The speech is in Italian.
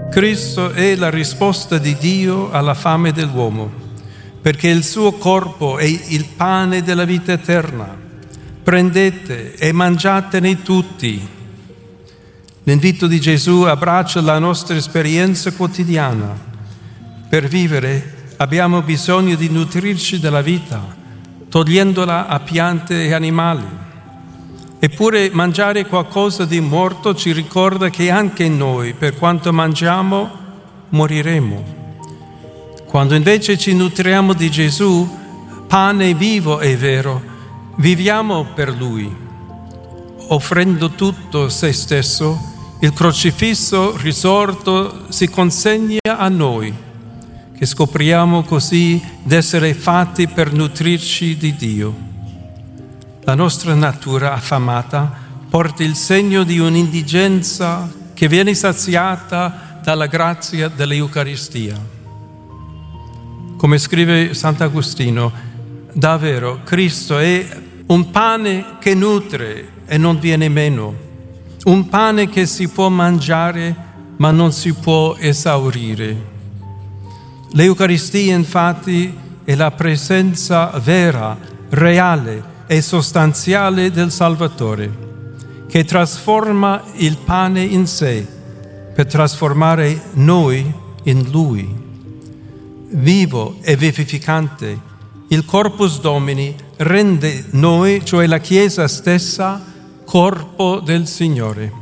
Cristo è la risposta di Dio alla fame dell'uomo, perché il suo corpo è il pane della vita eterna. Prendete e mangiatene tutti. L'invito di Gesù abbraccia la nostra esperienza quotidiana. Per vivere abbiamo bisogno di nutrirci della vita, togliendola a piante e animali. Eppure mangiare qualcosa di morto ci ricorda che anche noi, per quanto mangiamo, moriremo. Quando invece ci nutriamo di Gesù, pane vivo e vero, viviamo per Lui. Offrendo tutto se stesso, il crocifisso risorto si consegna a noi, che scopriamo così d'essere fatti per nutrirci di Dio. La nostra natura affamata porta il segno di un'indigenza che viene saziata dalla grazia dell'Eucaristia. Come scrive Sant'Agostino, davvero Cristo è un pane che nutre e non viene meno, un pane che si può mangiare ma non si può esaurire. L'Eucaristia infatti è la presenza vera, reale e sostanziale del Salvatore, che trasforma il pane in sé per trasformare noi in Lui. Vivo e vivificante, il Corpus Domini rende noi, cioè la Chiesa stessa, corpo del Signore.